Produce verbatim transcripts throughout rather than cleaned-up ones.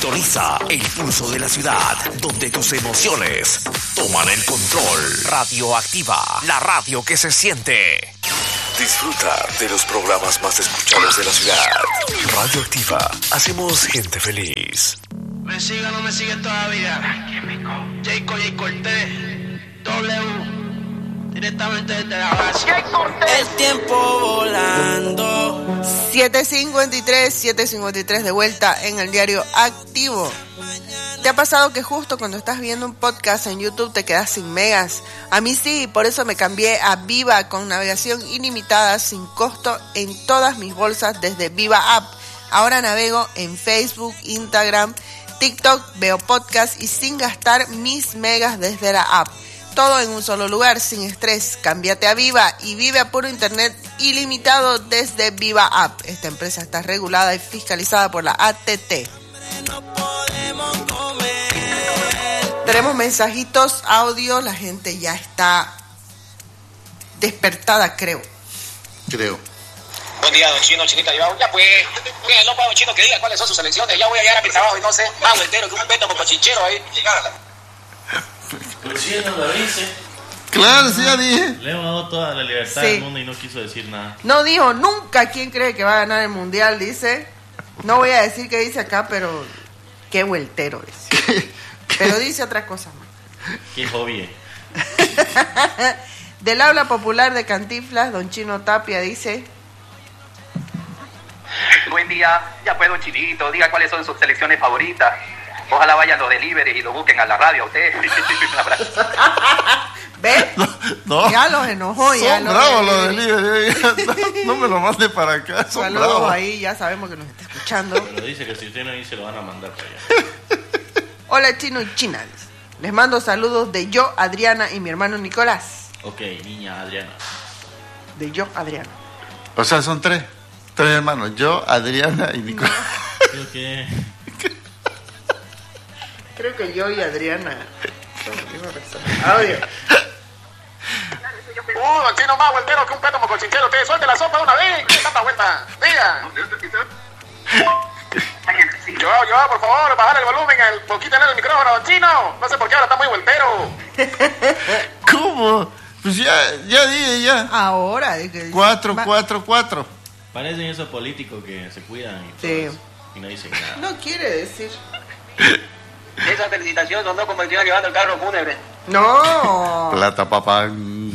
Sintoniza el pulso de la ciudad, donde tus emociones toman el control. Radioactiva, la radio que se siente. Disfruta de los programas más escuchados de la ciudad. Radioactiva, hacemos gente feliz. ¿Me sigue o no me sigue todavía? Jayco, Jay Cortés, W, directamente desde la base. El tiempo volando. siete cincuenta y tres, siete cincuenta y tres de vuelta en el diario Activo. ¿Te ha pasado que justo cuando estás viendo un podcast en YouTube te quedas sin megas? A mí sí, por eso me cambié a Viva con navegación ilimitada sin costo en todas mis bolsas desde Viva App. Ahora navego en Facebook, Instagram, TikTok, veo podcast y sin gastar mis megas desde la app. Todo en un solo lugar, sin estrés. Cámbiate a Viva y vive a puro internet ilimitado desde Viva App. Esta empresa está regulada y fiscalizada por la A T T. Tenemos mensajitos, audio, la gente ya está despertada, creo. Creo. Buen día, don Chino, Chinita, yo, ya pues, bien, no para don Chino que diga cuáles son sus elecciones, ya voy a llegar a mi trabajo y no sé, más vueltero que un peto cochinchero ahí. Pues sí, no lo dice. Claro, sí, ya dije. Le hemos dado toda la libertad Sí. del mundo y no quiso decir nada. No dijo nunca quién cree que va a ganar el mundial, dice. No voy a decir qué dice acá, pero qué vueltero dice. Pero dice otra cosa más. Qué hobby. Del habla popular de Cantinflas, don Chino Tapia dice: Buen día, ya pues don Chinito, diga cuáles son sus selecciones favoritas. Ojalá vayan los delivery y lo busquen a la radio a usted. Un abrazo. ¿Ves? No, Ya los enojó, ya son los bravos los delivery. delivery. No, no me lo mande para acá, son Saludos bravos. ahí, ya sabemos que nos está escuchando. Pero dice que si usted no dice, lo van a mandar para allá. Hola Chino y China, dice. Les mando saludos de yo, Adriana y mi hermano Nicolás. Ok, niña Adriana. De yo, Adriana. O sea, son tres. Tres hermanos. Yo, Adriana y Nicolás. Creo que... Creo que yo y Adriana son la misma persona. Audio. Uh, don Chino, más vueltero que un peto cochinchero, te suelte la sopa de una vez, ¿qué tanta vuelta? Diga. Yo, yo, por favor, bajar el volumen, el poquito en el micrófono, don Chino. No sé por qué ahora está muy vueltero. ¿Cómo? Pues ya, ya dije, ya. Ahora. de que- Cuatro, Ma- cuatro, cuatro. Parecen esos políticos que se cuidan y, Sí. todo eso, y no dicen nada. No quiere decir. Esa felicitación sonó como el que iba llevando el carro fúnebre. No. Plata, papá.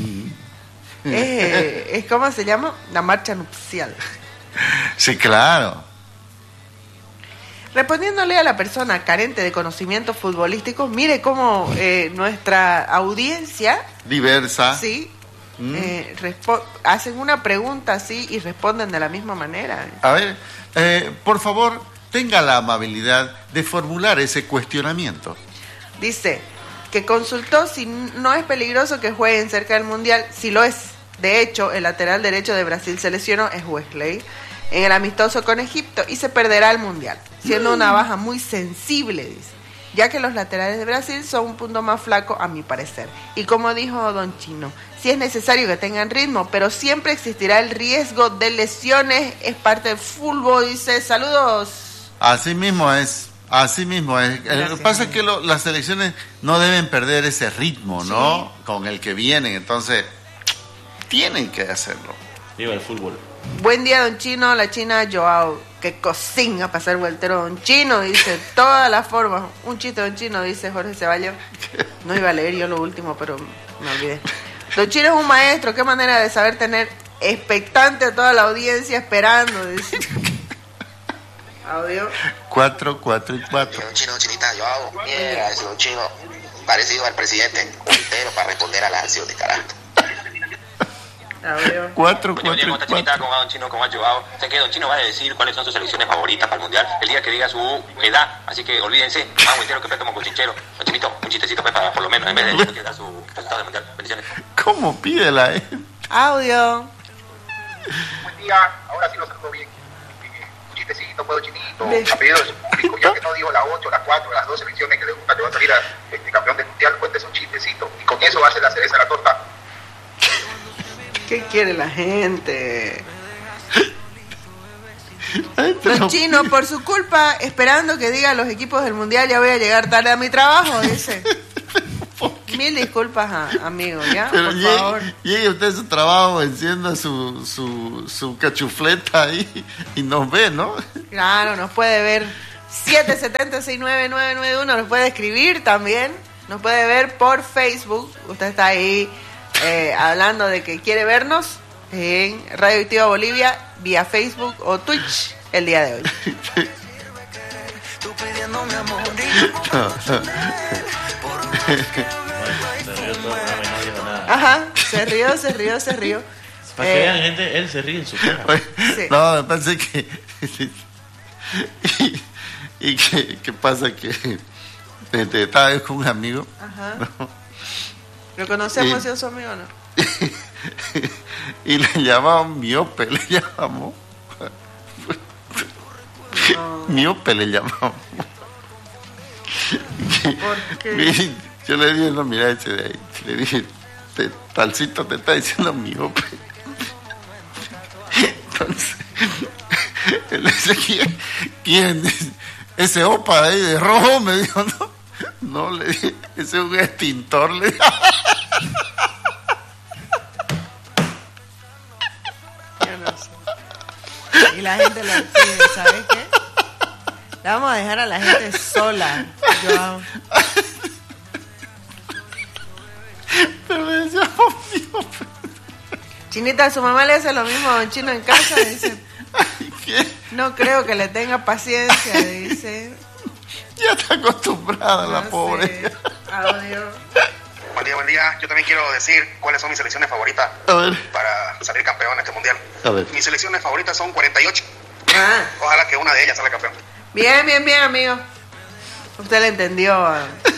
Es, es ¿cómo se llama? La marcha nupcial. Sí, claro. Respondiéndole a la persona carente de conocimientos futbolísticos, mire cómo eh, nuestra audiencia, Diversa. sí, Mm. eh, respo- hacen una pregunta así y responden de la misma manera. A ver, eh, por favor, tenga la amabilidad de formular ese cuestionamiento. Dice que consultó si no es peligroso que jueguen cerca del Mundial. Si lo es. De hecho, el lateral derecho de Brasil se lesionó, es Wesley, en el amistoso con Egipto y se perderá el Mundial, siendo una baja muy sensible, dice, ya que los laterales de Brasil son un punto más flaco a mi parecer. Y como dijo don Chino, sí es necesario que tengan ritmo, pero siempre existirá el riesgo de lesiones, es parte del fútbol, dice. Saludos. Así mismo es, así mismo es. Gracias, Lo que pasa es amigo. que lo- las selecciones no deben perder ese ritmo, ¿no? Con el que vienen, entonces tienen que hacerlo. Viva el fútbol. Buen día, don Chino, la China Joao. Que cocina para ser vueltero, don Chino, dice, todas las formas. Un chiste, don Chino, dice Jorge Ceballos. No iba a leer yo lo último, pero me olvidé. Don Chino es un maestro, qué manera de saber tener expectante a toda la audiencia esperando, dice. Audio. Cuatro, cuatro y cuatro. Don Chino, Chinita, yo hago. Mira, ese don Chino, parecido al presidente, vueltero para responder a las acciones, carajo. Audio. Cuatro, Coño, cuatro Diego, y esta chinita cuatro. con don Chino, con Joao. Sé que don Chino va a decir cuáles son sus selecciones favoritas para el mundial el día que diga su edad. Así que olvídense, más vueltero que peto cochinchero. Don Chinito, un chistecito pues, para por lo menos en vez de que da su resultado del mundial. Bendiciones. ¿Cómo pídela, eh? Audio. Buen día, ahora sí lo saludo bien. Un chistecito, puedo Chinito. Ve. A pedido de su público, ya que no dijo las ocho, las cuatro, las dos selecciones que le gusta que va a salir a, este campeón del mundial, cuéntese un chistecito. Y con eso va a ser la cereza de la torta. ¿Qué quiere la gente? Ay, Don Chino, por su culpa, esperando que diga los equipos del Mundial, ya voy a llegar tarde a mi trabajo, dice. Mil disculpas, a, amigo, ¿ya? Pero por llegue, favor. llegue usted a su trabajo, encienda su, su, su cachufleta ahí y nos ve, ¿no? Claro, nos puede ver. siete siete cero, seis nueve nueve nueve uno, nos puede escribir también. Nos puede ver por Facebook. Usted está ahí eh, hablando de que quiere vernos en Radio Activa Bolivia vía Facebook o Twitch el día de hoy. Ajá, se rió, se rió, se rió. Para que Eh, vean, gente, él se ríe en su cara. Sí. No, me parece que... y y que, que pasa que este, estaba yo con un amigo, Ajá. ¿no? ¿Lo conocemos Y- si es su amigo o no? y le llamamos miope, le llamamos. Miope le llamamos. ¿Por qué? Y yo le dije, no, mira ese de ahí. Le dije, te, talcito te está diciendo miope. Entonces, él dice, ¿quién? ¿Quién? Ese opa ahí de rojo, me dijo, no. No, le dije, ese es un extintor, le dije. Yo no sé. Y la gente lo pide, ¿sabes qué? Le vamos a dejar a la gente sola. Yo, Pero le decíamos miope. Chinita, su mamá le hace lo mismo a Don Chino en casa. Dice, ¿Qué? no creo que le tenga paciencia. Dice, Ya está acostumbrada la no pobre. sé, audio. Buen día, buen día. Yo también quiero decir cuáles son mis selecciones favoritas A ver, para salir campeón en este mundial. a ver. Mis selecciones favoritas son cuarenta y ocho. Ah, Ojalá que una de ellas salga campeón. bien, bien, bien, amigo. Usted le entendió.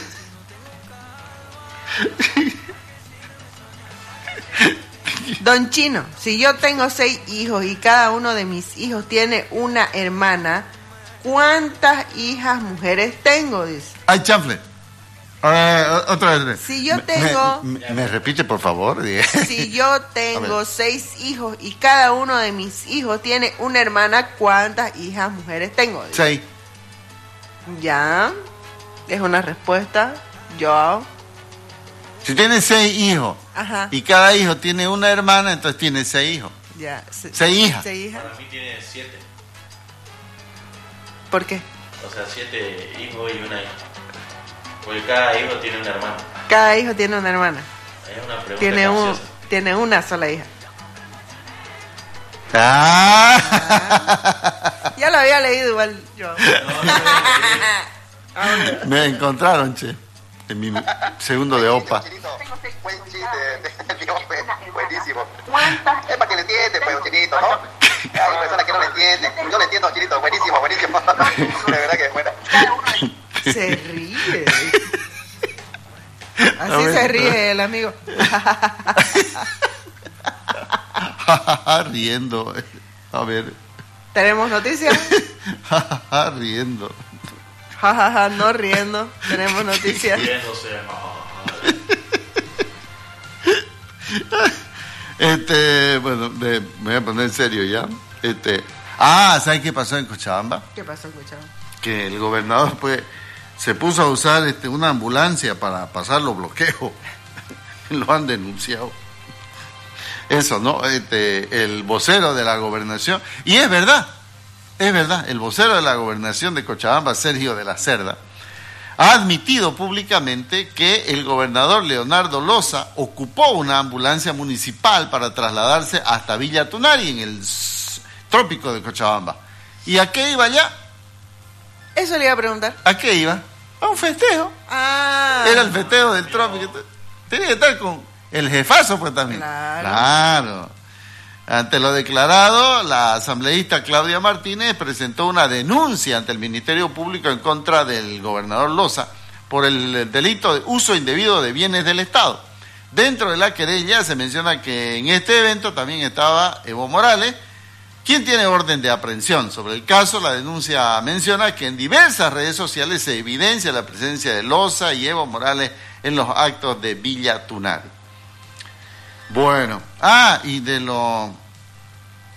Don Chino, si yo tengo seis hijos y cada uno de mis hijos tiene una hermana, ¿cuántas hijas mujeres tengo? Dice. Ay, chanfle. A ver, o- otra vez. Si yo Me- tengo- Me, me- me repite, por favor. Si yo tengo seis hijos y cada uno de mis hijos tiene una hermana, ¿cuántas hijas mujeres tengo? Dice. Seis. Ya, es una respuesta. Yo. Si tiene seis hijos Ajá. y cada hijo tiene una hermana, entonces tiene seis hijos. Ya. se- Seis hijas. Seis hijas. Para mí tiene siete. ¿Por qué? O sea, siete hijos y una hija. Porque cada hijo tiene una hermana. Cada hijo tiene una hermana. Es una pregunta Tiene, un, capciosa. tiene una sola hija. Ah. Ya lo había leído igual yo. No, no, no, no, Me encontraron, che. En mi segundo de OPA. Chinito, buen chiste, miope, buenísimo. Es para que le entiende, pues, Chinito, ¿no? Hay personas que no le entienden. Yo le entiendo, Chinito, buenísimo, buenísimo. De verdad que es buena. Se ríe. Así A ver, se ríe el amigo. Riendo. A ver. ¿Tenemos noticias? Riendo. Ja, ja, ja, no riendo. Tenemos noticias. riéndose, no. Este, bueno, me, me voy a poner en serio ya. Este, ah, ¿sabes qué pasó en Cochabamba? ¿Qué pasó, escuchado? Que el gobernador pues se puso a usar este, una ambulancia para pasar los bloqueos. Lo han denunciado. Eso, ¿no? Este, el vocero de la gobernación, y es verdad, es verdad, el vocero de la gobernación de Cochabamba, Sergio de la Cerda, ha admitido públicamente que el gobernador Leonardo Loza ocupó una ambulancia municipal para trasladarse hasta Villa Tunari, en el s- trópico de Cochabamba. ¿Y a qué iba ya? Eso le iba a preguntar. ¿A qué iba? A un festejo. Ah. Era el festejo del trópico. Tenía que estar con el jefazo, pues también. Claro. Claro. Ante lo declarado, la asambleísta Claudia Martínez presentó una denuncia ante el Ministerio Público en contra del gobernador Loza por el delito de uso indebido de bienes del Estado. Dentro de la querella se menciona que en este evento también estaba Evo Morales, quien tiene orden de aprehensión. Sobre el caso, la denuncia menciona que en diversas redes sociales se evidencia la presencia de Loza y Evo Morales en los actos de Villa Tunari. Bueno, ah, y de lo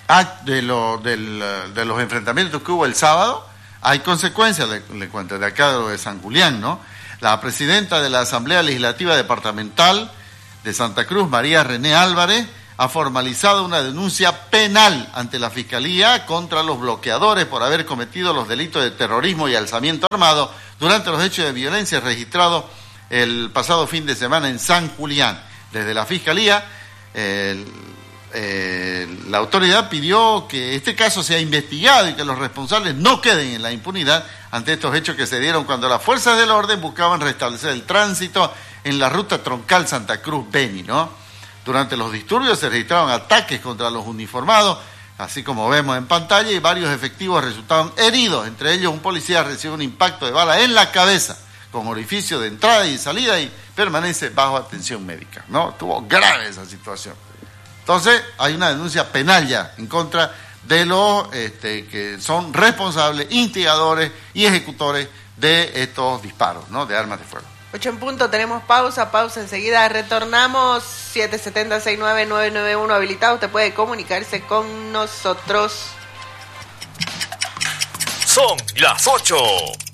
de, lo, del, de los enfrentamientos que hubo el sábado, hay consecuencias, le, le cuento, de acá de San Julián, ¿no? La presidenta de la Asamblea Legislativa Departamental de Santa Cruz, María René Álvarez, ha formalizado una denuncia penal ante la Fiscalía contra los bloqueadores por haber cometido los delitos de terrorismo y alzamiento armado durante los hechos de violencia registrados el pasado fin de semana en San Julián. Desde la Fiscalía, eh, eh, la autoridad pidió que este caso sea investigado y que los responsables no queden en la impunidad ante estos hechos que se dieron cuando las fuerzas del orden buscaban restablecer el tránsito en la ruta troncal Santa Cruz-Beni, ¿no? Durante los disturbios se registraron ataques contra los uniformados, así como vemos en pantalla, y varios efectivos resultaron heridos. Entre ellos, un policía recibió un impacto de bala en la cabeza, con orificio de entrada y salida, y permanece bajo atención médica, ¿no? Estuvo grave esa situación. Entonces, hay una denuncia penal ya en contra de los este, que son responsables, instigadores y ejecutores de estos disparos, ¿no? De armas de fuego. Ocho en punto, tenemos pausa, pausa enseguida, retornamos. Siete siete cero, seis nueve nueve nueve uno habilitado, usted puede comunicarse con nosotros. Son las ocho